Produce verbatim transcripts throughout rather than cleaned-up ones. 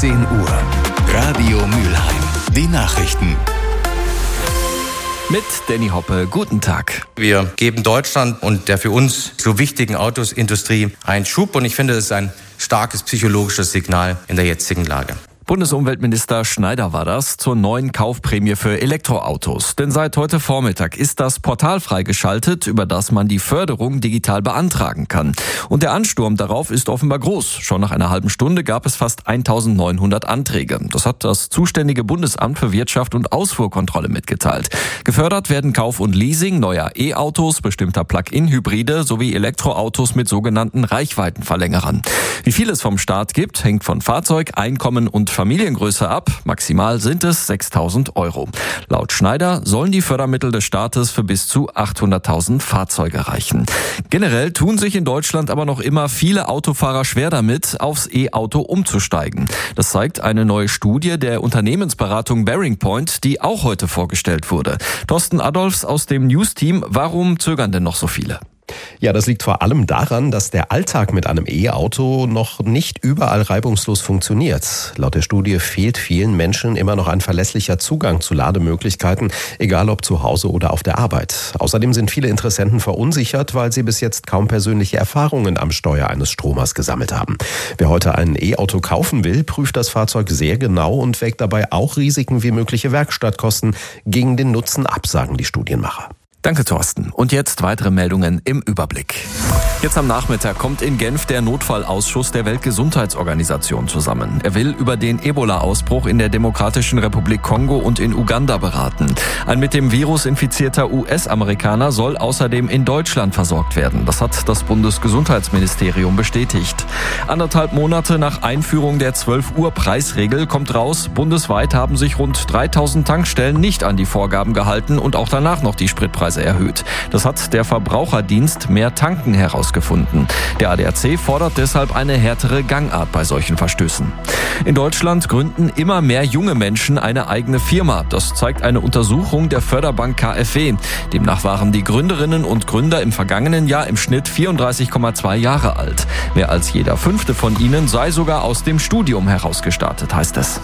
zehn Uhr. Radio Mülheim. Die Nachrichten. Mit Danny Hoppe, guten Tag. Wir geben Deutschland und der für uns so wichtigen Autosindustrie einen Schub und ich finde, es ist ein starkes psychologisches Signal in der jetzigen Lage. Bundesumweltminister Schneider war das zur neuen Kaufprämie für Elektroautos. Denn seit heute Vormittag ist das Portal freigeschaltet, über das man die Förderung digital beantragen kann. Und der Ansturm darauf ist offenbar groß. Schon nach einer halben Stunde gab es fast eintausendneunhundert Anträge. Das hat das zuständige Bundesamt für Wirtschaft und Ausfuhrkontrolle mitgeteilt. Gefördert werden Kauf und Leasing neuer E-Autos, bestimmter Plug-in-Hybride sowie Elektroautos mit sogenannten Reichweitenverlängerern. Wie viel es vom Staat gibt, hängt von Fahrzeug, Einkommen und Familiengröße ab. Maximal sind es sechstausend Euro. Laut Schneider sollen die Fördermittel des Staates für bis zu achthunderttausend Fahrzeuge reichen. Generell tun sich in Deutschland aber noch immer viele Autofahrer schwer damit, aufs E-Auto umzusteigen. Das zeigt eine neue Studie der Unternehmensberatung Bearing Point, die auch heute vorgestellt wurde. Thorsten Adolfs aus dem News-Team. Warum zögern denn noch so viele? Ja, das liegt vor allem daran, dass der Alltag mit einem E-Auto noch nicht überall reibungslos funktioniert. Laut der Studie fehlt vielen Menschen immer noch ein verlässlicher Zugang zu Lademöglichkeiten, egal ob zu Hause oder auf der Arbeit. Außerdem sind viele Interessenten verunsichert, weil sie bis jetzt kaum persönliche Erfahrungen am Steuer eines Stromers gesammelt haben. Wer heute ein E-Auto kaufen will, prüft das Fahrzeug sehr genau und wägt dabei auch Risiken wie mögliche Werkstattkosten gegen den Nutzen ab, sagen die Studienmacher. Danke, Thorsten. Und jetzt weitere Meldungen im Überblick. Jetzt am Nachmittag kommt in Genf der Notfallausschuss der Weltgesundheitsorganisation zusammen. Er will über den Ebola-Ausbruch in der Demokratischen Republik Kongo und in Uganda beraten. Ein mit dem Virus infizierter U S-Amerikaner soll außerdem in Deutschland versorgt werden. Das hat das Bundesgesundheitsministerium bestätigt. Anderthalb Monate nach Einführung der zwölf Uhr Preisregel kommt raus, bundesweit haben sich rund dreitausend Tankstellen nicht an die Vorgaben gehalten und auch danach noch die Spritpreise erhöht. Das hat der Verbraucherdienst Mehr Tanken herausgefunden. Der A D A C fordert deshalb eine härtere Gangart bei solchen Verstößen. In Deutschland gründen immer mehr junge Menschen eine eigene Firma. Das zeigt eine Untersuchung der Förderbank K f W. Demnach waren die Gründerinnen und Gründer im vergangenen Jahr im Schnitt vierunddreißig Komma zwei Jahre alt. Mehr als jeder fünfte von ihnen sei sogar aus dem Studium herausgestartet, heißt es.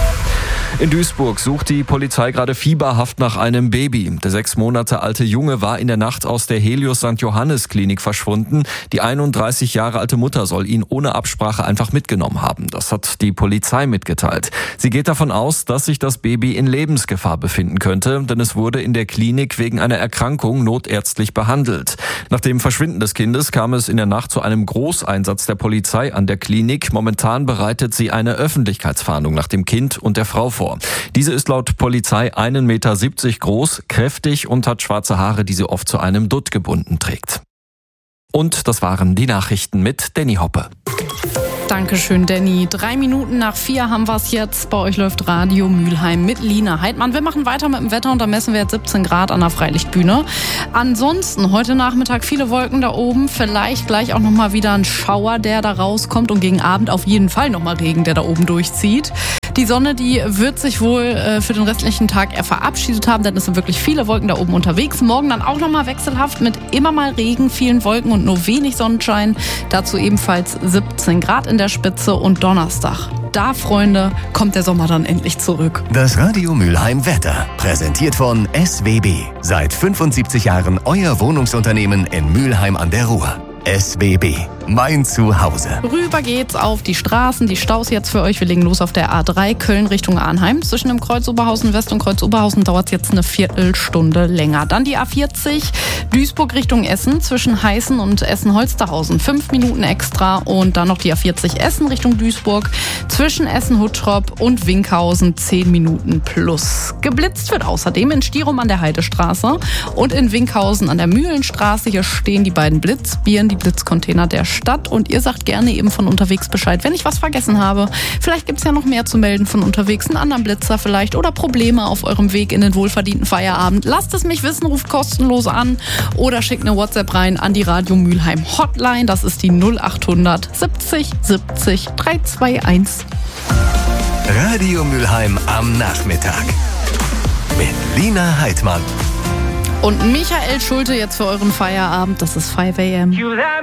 In Duisburg sucht die Polizei gerade fieberhaft nach einem Baby. Der sechs Monate alte Junge war in der Nacht aus der Helios Sankt Johannes Klinik verschwunden. Die einunddreißig Jahre alte Mutter soll ihn ohne Absprache einfach mitgenommen haben. Das hat die Polizei mitgeteilt. Sie geht davon aus, dass sich das Baby in Lebensgefahr befinden könnte, denn es wurde in der Klinik wegen einer Erkrankung notärztlich behandelt. Nach dem Verschwinden des Kindes kam es in der Nacht zu einem Großeinsatz der Polizei an der Klinik. Momentan bereitet sie eine Öffentlichkeitsfahndung nach dem Kind und der Frau vor. Diese ist laut Polizei einen Meter siebzig groß, kräftig und hat schwarze Haare, die sie oft zu einem Dutt gebunden trägt. Und das waren die Nachrichten mit Danny Hoppe. Dankeschön, Danny. Drei Minuten nach vier haben wir es jetzt. Bei euch läuft Radio Mülheim mit Lina Heidmann. Wir machen weiter mit dem Wetter und da messen wir jetzt siebzehn Grad an der Freilichtbühne. Ansonsten heute Nachmittag viele Wolken da oben. Vielleicht gleich auch nochmal wieder ein Schauer, der da rauskommt. Und gegen Abend auf jeden Fall nochmal Regen, der da oben durchzieht. Die Sonne, die wird sich wohl äh, für den restlichen Tag eher verabschiedet haben, denn es sind wirklich viele Wolken da oben unterwegs. Morgen dann auch nochmal wechselhaft mit immer mal Regen, vielen Wolken und nur wenig Sonnenschein. Dazu ebenfalls siebzehn Grad in der Spitze und Donnerstag. Da, Freunde, kommt der Sommer dann endlich zurück. Das Radio Mülheim Wetter, präsentiert von S W B. Seit fünfundsiebzig Jahren euer Wohnungsunternehmen in Mülheim an der Ruhr. S W B, mein Zuhause. Rüber geht's auf die Straßen, die Staus jetzt für euch. Wir legen los auf der A drei Köln Richtung Arnheim. Zwischen dem Kreuz Oberhausen West und Kreuz Oberhausen dauert es jetzt eine Viertelstunde länger. Dann die A vierzig Duisburg Richtung Essen zwischen Heißen und Essen-Holsterhausen. Fünf Minuten extra. Und dann noch die A vierzig Essen Richtung Duisburg zwischen Essen-Huttrop und Winkhausen. Zehn Minuten plus. Geblitzt wird außerdem in Stierum an der Heidestraße und in Winkhausen an der Mühlenstraße. Hier stehen die beiden Blitzbieren, die Blitzcontainer der Stadt, und ihr sagt gerne eben von unterwegs Bescheid, wenn ich was vergessen habe. Vielleicht gibt es ja noch mehr zu melden von unterwegs, einen anderen Blitzer vielleicht oder Probleme auf eurem Weg in den wohlverdienten Feierabend. Lasst es mich wissen, ruft kostenlos an oder schickt eine WhatsApp rein an die Radio Mülheim Hotline. Das ist die null achthundert siebzig siebzig dreihunderteinundzwanzig. Radio Mülheim am Nachmittag mit Lina Heidmann. Und Michael Schulte jetzt für euren Feierabend. Das ist fünf a m.